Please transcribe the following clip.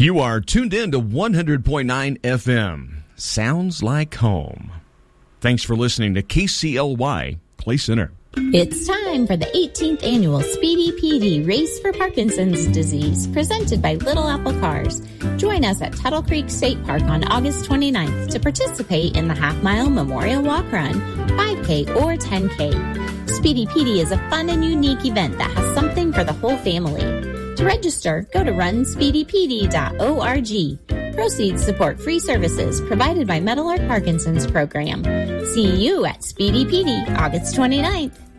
You are tuned in to 100.9 FM. Sounds like home. Thanks for listening to KCLY Clay Center. It's time for the 18th annual Speedy PD Race for Parkinson's Disease, presented by Little Apple Cars. Join us at Tuttle Creek State Park on August 29th to participate in the half-mile Memorial Walk Run, 5K or 10K. Speedy PD is a fun and unique event that has something for the whole family. To register, go to runspeedypd.org. Proceeds support free services provided by Meadowlark Parkinson's Program. See you at Speedy PD, August 29th.